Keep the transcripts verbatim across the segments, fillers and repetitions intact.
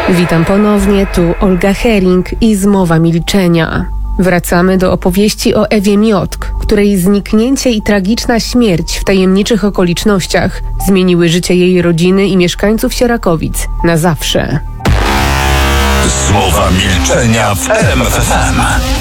Witam ponownie, tu Olga Hering i Zmowa Milczenia. Wracamy do opowieści o Ewie Miotk, której zniknięcie i tragiczna śmierć w tajemniczych okolicznościach zmieniły życie jej rodziny i mieszkańców Sierakowic na zawsze. Zmowa Milczenia w R M F F M.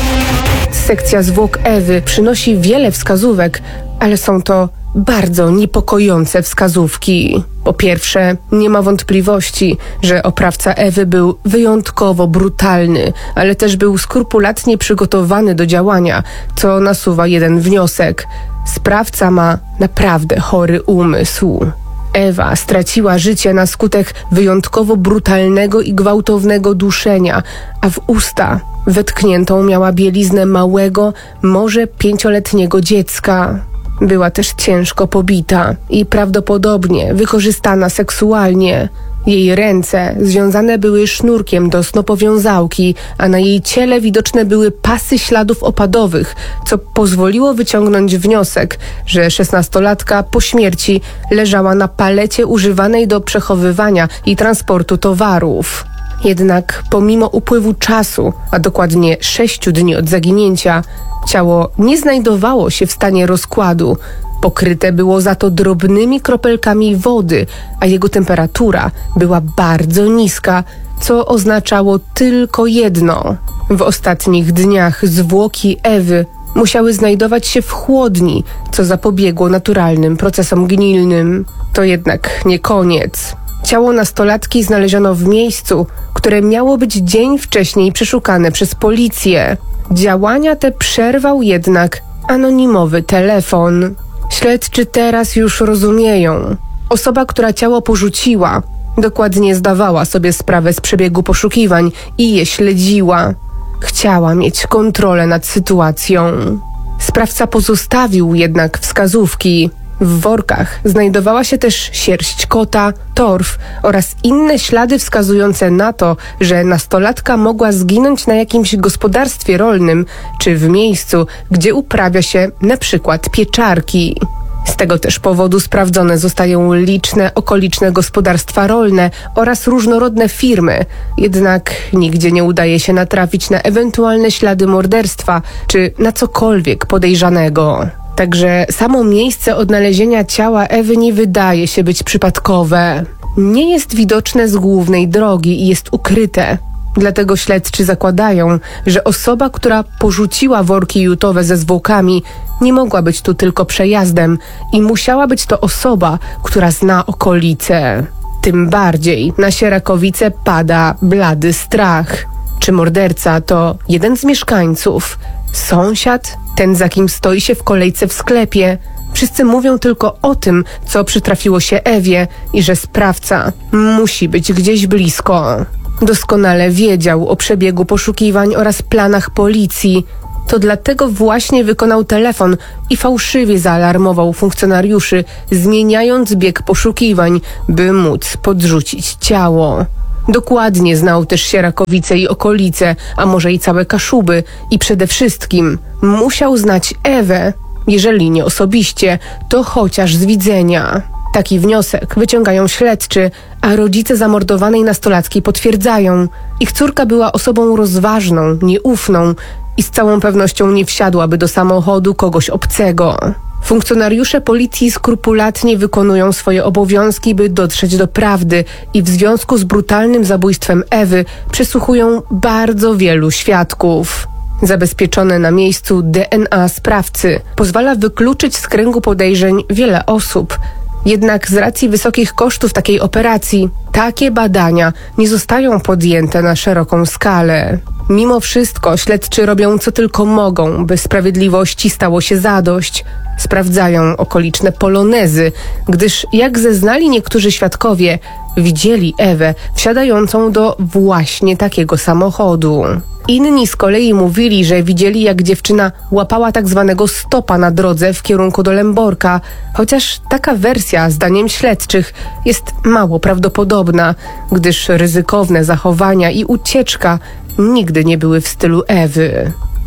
Sekcja zwłok Ewy przynosi wiele wskazówek, ale są to bardzo niepokojące wskazówki. Po pierwsze, nie ma wątpliwości, że oprawca Ewy był wyjątkowo brutalny, ale też był skrupulatnie przygotowany do działania, co nasuwa jeden wniosek. Sprawca ma naprawdę chory umysł. Ewa straciła życie na skutek wyjątkowo brutalnego i gwałtownego duszenia, a w usta wetkniętą miała bieliznę małego, może pięcioletniego dziecka. Była też ciężko pobita i prawdopodobnie wykorzystana seksualnie. Jej ręce związane były sznurkiem do snopowiązałki, a na jej ciele widoczne były pasy śladów opadowych, co pozwoliło wyciągnąć wniosek, że szesnastolatka po śmierci leżała na palecie używanej do przechowywania i transportu towarów. Jednak pomimo upływu czasu, a dokładnie sześciu dni od zaginięcia, ciało nie znajdowało się w stanie rozkładu. Pokryte było za to drobnymi kropelkami wody, a jego temperatura była bardzo niska, co oznaczało tylko jedno. W ostatnich dniach zwłoki Ewy musiały znajdować się w chłodni, co zapobiegło naturalnym procesom gnilnym. To jednak nie koniec. Ciało nastolatki znaleziono w miejscu, które miało być dzień wcześniej przeszukane przez policję. Działania te przerwał jednak anonimowy telefon. Śledczy teraz już rozumieją. Osoba, która ciało porzuciła, dokładnie zdawała sobie sprawę z przebiegu poszukiwań i je śledziła. Chciała mieć kontrolę nad sytuacją. Sprawca pozostawił jednak wskazówki. W workach znajdowała się też sierść kota, torf oraz inne ślady wskazujące na to, że nastolatka mogła zginąć na jakimś gospodarstwie rolnym czy w miejscu, gdzie uprawia się na przykład pieczarki. Z tego też powodu sprawdzone zostają liczne okoliczne gospodarstwa rolne oraz różnorodne firmy, jednak nigdzie nie udaje się natrafić na ewentualne ślady morderstwa czy na cokolwiek podejrzanego. Także samo miejsce odnalezienia ciała Ewy nie wydaje się być przypadkowe. Nie jest widoczne z głównej drogi i jest ukryte. Dlatego śledczy zakładają, że osoba, która porzuciła worki jutowe ze zwłokami, nie mogła być tu tylko przejazdem i musiała być to osoba, która zna okolice. Tym bardziej na Sierakowice pada blady strach. Czy morderca to jeden z mieszkańców? Sąsiad? Ten, za kim stoi się w kolejce w sklepie? Wszyscy mówią tylko o tym, co przytrafiło się Ewie i że sprawca musi być gdzieś blisko. Doskonale wiedział o przebiegu poszukiwań oraz planach policji. To dlatego właśnie wykonał telefon i fałszywie zaalarmował funkcjonariuszy, zmieniając bieg poszukiwań, by móc podrzucić ciało. Dokładnie znał też Sierakowice i okolice, a może i całe Kaszuby i przede wszystkim musiał znać Ewę, jeżeli nie osobiście, to chociaż z widzenia. Taki wniosek wyciągają śledczy, a rodzice zamordowanej nastolatki potwierdzają. Ich córka była osobą rozważną, nieufną i z całą pewnością nie wsiadłaby do samochodu kogoś obcego. Funkcjonariusze policji skrupulatnie wykonują swoje obowiązki, by dotrzeć do prawdy i w związku z brutalnym zabójstwem Ewy przesłuchują bardzo wielu świadków. Zabezpieczone na miejscu D N A sprawcy pozwala wykluczyć z kręgu podejrzeń wiele osób. Jednak z racji wysokich kosztów takiej operacji, takie badania nie zostają podjęte na szeroką skalę. Mimo wszystko śledczy robią co tylko mogą, by sprawiedliwości stało się zadość. Sprawdzają okoliczne polonezy, gdyż jak zeznali niektórzy świadkowie, widzieli Ewę wsiadającą do właśnie takiego samochodu. Inni z kolei mówili, że widzieli, jak dziewczyna łapała tak zwanego stopa na drodze w kierunku do Lęborka, chociaż taka wersja, zdaniem śledczych, jest mało prawdopodobna, gdyż ryzykowne zachowania i ucieczka nigdy nie były w stylu Ewy.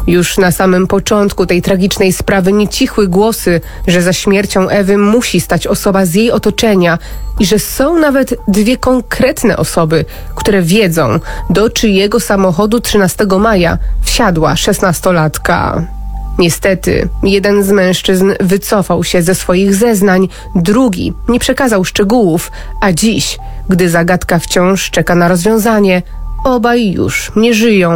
Już na samym początku tej tragicznej sprawy nie cichły głosy, że za śmiercią Ewy musi stać osoba z jej otoczenia i że są nawet dwie konkretne osoby, które wiedzą, do czyjego samochodu trzynastego maja wsiadła szesnastolatka. Niestety, jeden z mężczyzn wycofał się ze swoich zeznań, drugi nie przekazał szczegółów, a dziś, gdy zagadka wciąż czeka na rozwiązanie, obaj już nie żyją.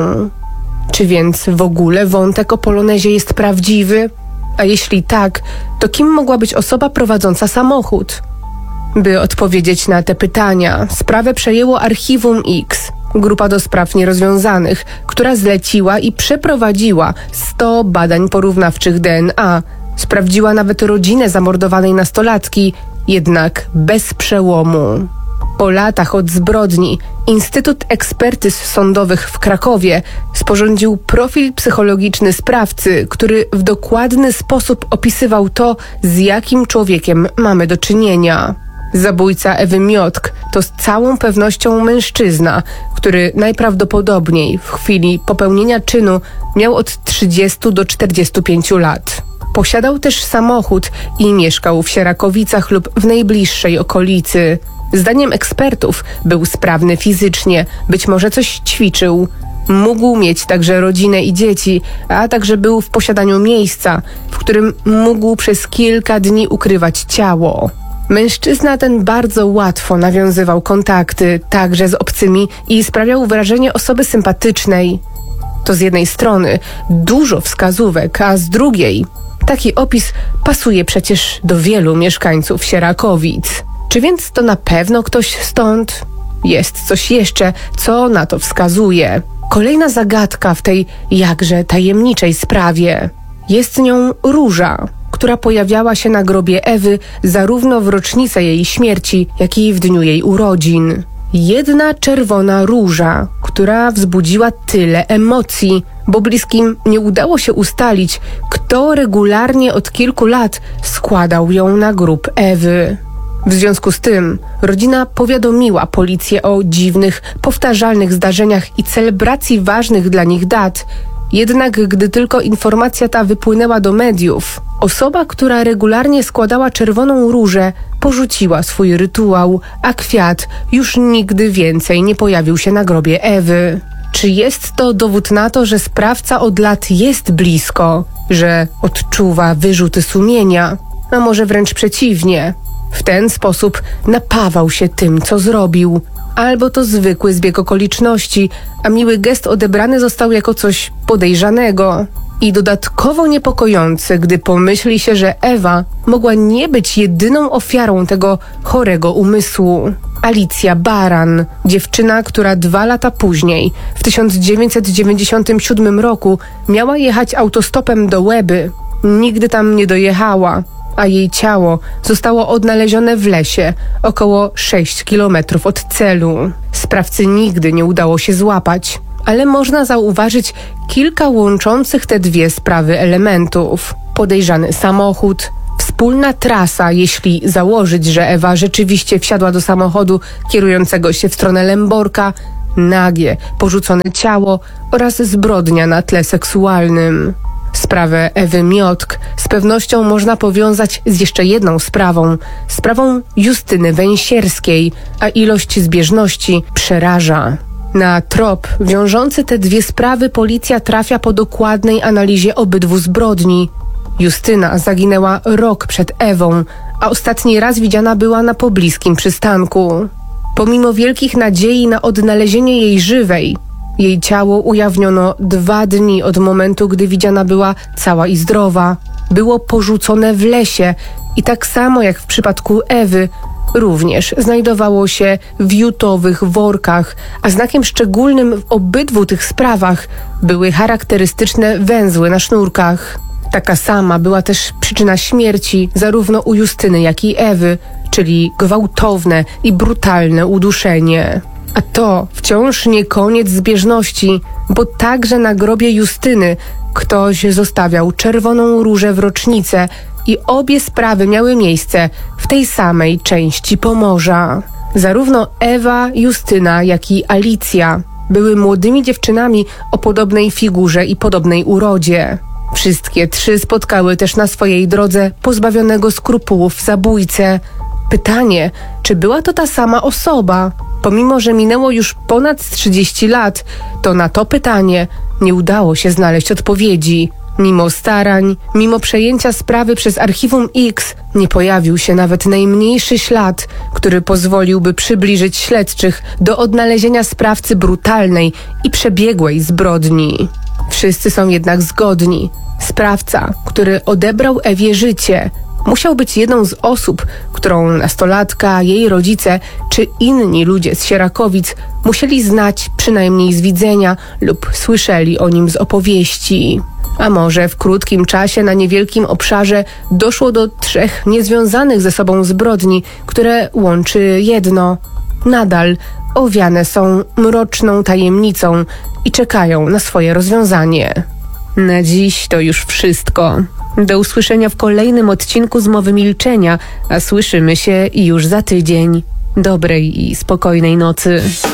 Czy więc w ogóle wątek o Polonezie jest prawdziwy? A jeśli tak, to kim mogła być osoba prowadząca samochód? By odpowiedzieć na te pytania, sprawę przejęło Archiwum X, grupa do spraw nierozwiązanych, która zleciła i przeprowadziła sto badań porównawczych D N A. Sprawdziła nawet rodzinę zamordowanej nastolatki, jednak bez przełomu. Po latach od zbrodni Instytut Ekspertyz Sądowych w Krakowie sporządził profil psychologiczny sprawcy, który w dokładny sposób opisywał to, z jakim człowiekiem mamy do czynienia. Zabójca Ewy Miotk to z całą pewnością mężczyzna, który najprawdopodobniej w chwili popełnienia czynu miał od trzydziestu do czterdziestu pięciu lat. Posiadał też samochód i mieszkał w Sierakowicach lub w najbliższej okolicy. Zdaniem ekspertów był sprawny fizycznie, być może coś ćwiczył. Mógł mieć także rodzinę i dzieci, a także był w posiadaniu miejsca, w którym mógł przez kilka dni ukrywać ciało. Mężczyzna ten bardzo łatwo nawiązywał kontakty, także z obcymi, i sprawiał wrażenie osoby sympatycznej. To z jednej strony dużo wskazówek, a z drugiej taki opis pasuje przecież do wielu mieszkańców Sierakowic. Czy więc to na pewno ktoś stąd? Jest coś jeszcze, co na to wskazuje. Kolejna zagadka w tej jakże tajemniczej sprawie. Jest nią róża, która pojawiała się na grobie Ewy zarówno w rocznicę jej śmierci, jak i w dniu jej urodzin. Jedna czerwona róża, która wzbudziła tyle emocji, bo bliskim nie udało się ustalić, kto regularnie od kilku lat składał ją na grób Ewy. W związku z tym rodzina powiadomiła policję o dziwnych, powtarzalnych zdarzeniach i celebracji ważnych dla nich dat. Jednak gdy tylko informacja ta wypłynęła do mediów, osoba, która regularnie składała czerwoną różę, porzuciła swój rytuał, a kwiat już nigdy więcej nie pojawił się na grobie Ewy. Czy jest to dowód na to, że sprawca od lat jest blisko, że odczuwa wyrzuty sumienia, a może wręcz przeciwnie? W ten sposób napawał się tym, co zrobił. Albo to zwykły zbieg okoliczności, a miły gest odebrany został jako coś podejrzanego. I dodatkowo niepokojące, gdy pomyśli się, że Ewa mogła nie być jedyną ofiarą tego chorego umysłu. Alicja Baran, dziewczyna, która dwa lata później, w tysiąc dziewięćset dziewięćdziesiątym siódmym roku, miała jechać autostopem do Łeby. Nigdy tam nie dojechała, a jej ciało zostało odnalezione w lesie, około sześć kilometrów od celu. Sprawcy nigdy nie udało się złapać, ale można zauważyć kilka łączących te dwie sprawy elementów. Podejrzany samochód, wspólna trasa, jeśli założyć, że Ewa rzeczywiście wsiadła do samochodu kierującego się w stronę Lęborka, nagie, porzucone ciało oraz zbrodnia na tle seksualnym. Sprawę Ewy Miotk z pewnością można powiązać z jeszcze jedną sprawą, sprawą Justyny Węsierskiej, a ilość zbieżności przeraża. Na trop wiążący te dwie sprawy policja trafia po dokładnej analizie obydwu zbrodni. Justyna zaginęła rok przed Ewą, a ostatni raz widziana była na pobliskim przystanku. Pomimo wielkich nadziei na odnalezienie jej żywej, jej ciało ujawniono dwa dni od momentu, gdy widziana była cała i zdrowa. Było porzucone w lesie i tak samo jak w przypadku Ewy, również znajdowało się w jutowych workach, a znakiem szczególnym w obydwu tych sprawach były charakterystyczne węzły na sznurkach. Taka sama była też przyczyna śmierci zarówno u Justyny, jak i Ewy, czyli gwałtowne i brutalne uduszenie. A to wciąż nie koniec zbieżności, bo także na grobie Justyny ktoś zostawiał czerwoną różę w rocznicę i obie sprawy miały miejsce w tej samej części Pomorza. Zarówno Ewa, Justyna, jak i Alicja były młodymi dziewczynami o podobnej figurze i podobnej urodzie. Wszystkie trzy spotkały też na swojej drodze pozbawionego skrupułów zabójcę. Pytanie, czy była to ta sama osoba? Pomimo że minęło już ponad trzydzieści lat, to na to pytanie nie udało się znaleźć odpowiedzi. Mimo starań, mimo przejęcia sprawy przez Archiwum X, nie pojawił się nawet najmniejszy ślad, który pozwoliłby przybliżyć śledczych do odnalezienia sprawcy brutalnej i przebiegłej zbrodni. Wszyscy są jednak zgodni. Sprawca, który odebrał Ewie życie, musiał być jedną z osób, którą nastolatka, jej rodzice czy inni ludzie z Sierakowic musieli znać przynajmniej z widzenia lub słyszeli o nim z opowieści. A może w krótkim czasie na niewielkim obszarze doszło do trzech niezwiązanych ze sobą zbrodni, które łączy jedno. Nadal owiane są mroczną tajemnicą i czekają na swoje rozwiązanie. Na dziś to już wszystko. Do usłyszenia w kolejnym odcinku Zmowy Milczenia, a słyszymy się już za tydzień. Dobrej i spokojnej nocy.